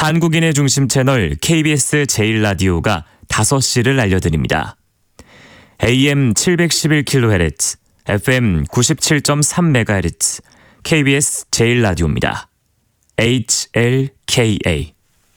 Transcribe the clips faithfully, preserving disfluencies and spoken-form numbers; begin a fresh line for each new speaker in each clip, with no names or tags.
한국인의 중심 채널 케이비에스 제일 라디오가 다섯 시를 알려드립니다. 에이엠 칠백십일 킬로헤르츠, 에프엠 구십칠 점 삼 메가헤르츠, 케이비에스 제일 라디오입니다. 에이치엘케이에이.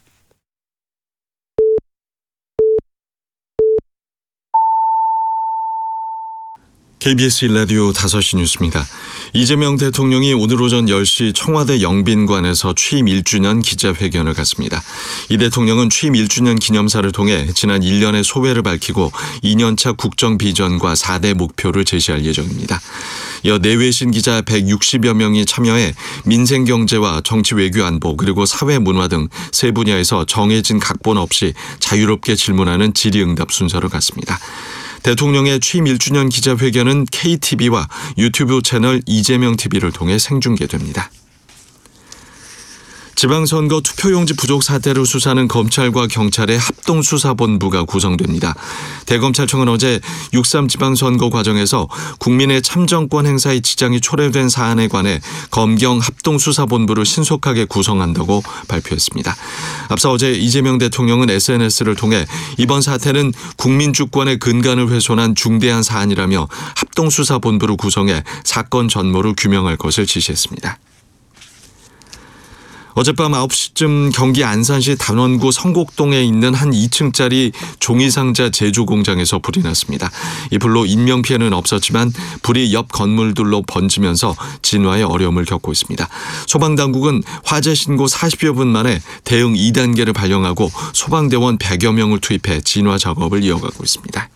케이비에스 라디오 다섯 시 뉴스입니다. 이재명 대통령이 오늘 오전 열 시 청와대 영빈관에서 취임 일 주년 기자회견을 갖습니다. 이 대통령은 취임 일 주년 기념사를 통해 지난 일 년의 소회를 밝히고 이 년차 국정 비전과 사 대 목표를 제시할 예정입니다. 이어 내외신 기자 백육십여 명이 참여해 민생 경제와 정치 외교 안보 그리고 사회 문화 등 세 분야에서 정해진 각본 없이 자유롭게 질문하는 질의응답 순서를 갖습니다. 대통령의 취임 일 주년 기자회견은 케이티비와 유튜브 채널 이재명 티비를 통해 생중계됩니다. 지방선거 투표용지 부족 사태를 수사하는 검찰과 경찰의 합동수사본부가 구성됩니다. 대검찰청은 어제 육삼 지방선거 과정에서 국민의 참정권 행사에 지장이 초래된 사안에 관해 검경 합동수사본부를 신속하게 구성한다고 발표했습니다. 앞서 어제 이재명 대통령은 에스엔에스를 통해 이번 사태는 국민 주권의 근간을 훼손한 중대한 사안이라며 합동수사본부를 구성해 사건 전모를 규명할 것을 지시했습니다. 어젯밤 아홉 시쯤 경기 안산시 단원구 성곡동에 있는 한 이 층짜리 종이상자 제조 공장에서 불이 났습니다. 이 불로 인명피해는 없었지만 불이 옆 건물들로 번지면서 진화에 어려움을 겪고 있습니다. 소방당국은 화재 신고 사십여 분 만에 대응 이 단계를 발령하고 소방대원 백여 명을 투입해 진화 작업을 이어가고 있습니다.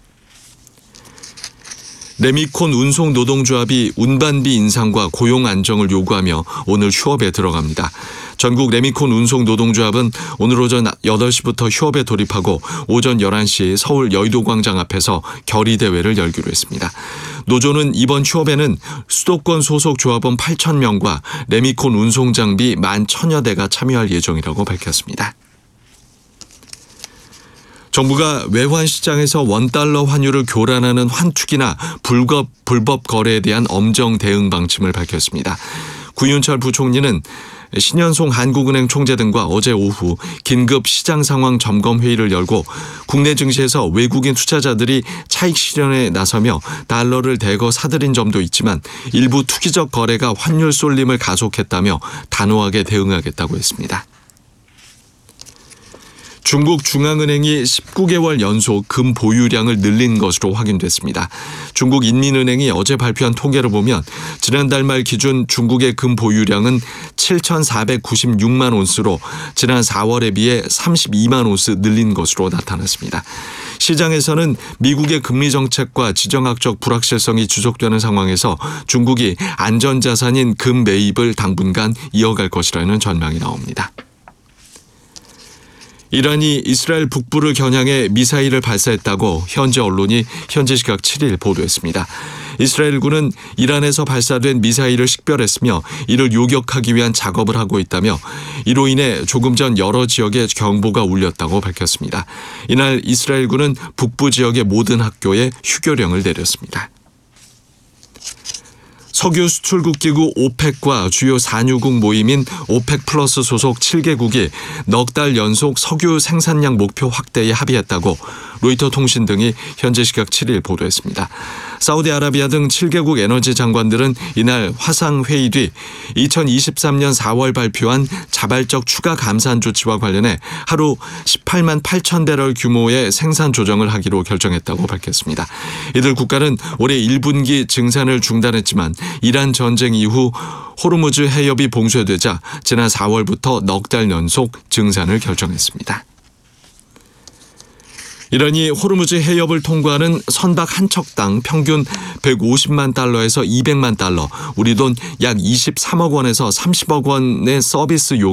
레미콘 운송노동조합이 운반비 인상과 고용 안정을 요구하며 오늘 휴업에 들어갑니다. 전국 레미콘 운송노동조합은 오늘 오전 여덟 시부터 휴업에 돌입하고 오전 열한 시 서울 여의도광장 앞에서 결의대회를 열기로 했습니다. 노조는 이번 휴업에는 수도권 소속 조합원 팔천 명과 레미콘 운송장비 만 천여 대가 참여할 예정이라고 밝혔습니다. 정부가 외환시장에서 원달러 환율을 교란하는 환투기나 불법, 불법 거래에 대한 엄정 대응 방침을 밝혔습니다. 구윤철 부총리는 신현송 한국은행 총재 등과 어제 오후 긴급 시장 상황 점검 회의를 열고 국내 증시에서 외국인 투자자들이 차익 실현에 나서며 달러를 대거 사들인 점도 있지만 일부 투기적 거래가 환율 쏠림을 가속했다며 단호하게 대응하겠다고 했습니다. 중국 중앙은행이 십구 개월 연속 금 보유량을 늘린 것으로 확인됐습니다. 중국 인민은행이 어제 발표한 통계를 보면 지난달 말 기준 중국의 금 보유량은 칠천사백구십육만 온스로 지난 사월에 비해 삼십이만 온스 늘린 것으로 나타났습니다. 시장에서는 미국의 금리 정책과 지정학적 불확실성이 지속되는 상황에서 중국이 안전자산인 금 매입을 당분간 이어갈 것이라는 전망이 나옵니다. 이란이 이스라엘 북부를 겨냥해 미사일을 발사했다고 현지 언론이 현지 시각 칠 일 보도했습니다. 이스라엘군은 이란에서 발사된 미사일을 식별했으며 이를 요격하기 위한 작업을 하고 있다며 이로 인해 조금 전 여러 지역에 경보가 울렸다고 밝혔습니다. 이날 이스라엘군은 북부 지역의 모든 학교에 휴교령을 내렸습니다. 석유 수출국 기구 오펙과 주요 산유국 모임인 오펙 플러스 소속 칠 개국이 넉 달 연속 석유 생산량 목표 확대에 합의했다고 로이터 통신 등이 현지 시각 칠 일 보도했습니다. 사우디아라비아 등 칠 개국 에너지 장관들은 이날 화상 회의 뒤 이천이십삼 년 사월 발표한 자발적 추가 감산 조치와 관련해 하루 십팔만 팔천 배럴 규모의 생산 조정을 하기로 결정했다고 밝혔습니다. 이들 국가는 올해 일 분기 증산을 중단했지만 이란 전쟁 이후 호르무즈 해협이 봉쇄되자 지난 사월부터 넉 달 연속 증산을 결정했습니다. 이란이 호르무즈 해협을 통과하는 선박 한 척당 평균 백오십만 달러에서 이백만 달러, 우리 돈 약 이십삼억 원에서 삼십억 원의 서비스 요금